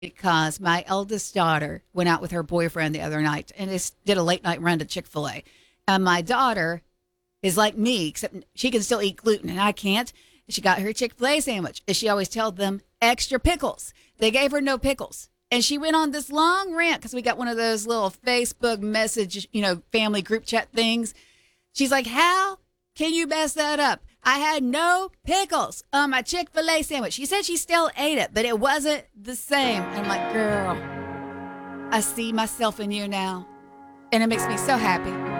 because my eldest daughter went out with her boyfriend the other night and just did a late night run to Chick-fil-A. And my daughter is like me, except she can still eat gluten and I can't. She got her Chick-fil-A sandwich and she always tells them extra pickles. They gave her no pickles. And she went on this long rant because we got one of those little Facebook message, family group chat things. She's like, how can you mess that up? I had no pickles on my Chick-fil-A sandwich. She said she still ate it, but it wasn't the same. I'm like, girl, I see myself in you now. And it makes me so happy.